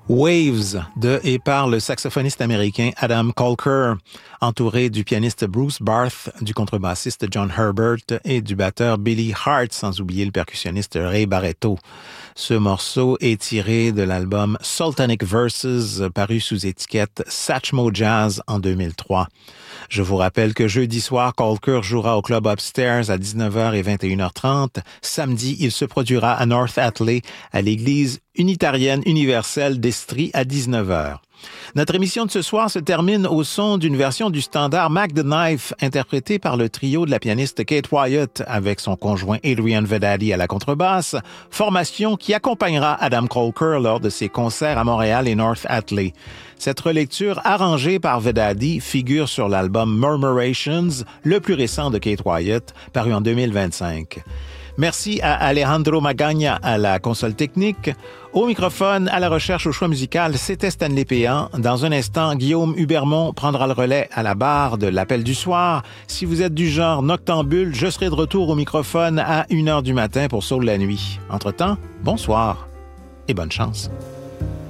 Waves de et par le saxophoniste américain Adam Colker, entouré du pianiste Bruce Barth, du contrebassiste John Herbert et du batteur Billy Hart, sans oublier le percussionniste Ray Barretto. Ce morceau est tiré de l'album Sultanic Verses, paru sous étiquette Satchmo Jazz en 2003. Je vous rappelle que jeudi soir, Colker jouera au Club Upstairs à 19h et 21h30. Samedi, il se produira à North Atley, à l'église unitarienne universelle d'Estrie à 19h. Notre émission de ce soir se termine au son d'une version du standard Mac the Knife, interprétée par le trio de la pianiste Kate Wyatt avec son conjoint Adrian Vedadi à la contrebasse, formation qui accompagnera Adam Colker lors de ses concerts à Montréal et North Atley. Cette relecture arrangée par Vedadi figure sur l'album Murmurations, le plus récent de Kate Wyatt, paru en 2025. Merci à Alejandro Magagna à la console technique. Au microphone, à la recherche au choix musical, c'était Stanley Péan. Dans un instant, Guillaume Hubermont prendra le relais à la barre de l'appel du soir. Si vous êtes du genre noctambule, je serai de retour au microphone à 1h du matin pour Soul la nuit. Entre-temps, bonsoir et bonne chance.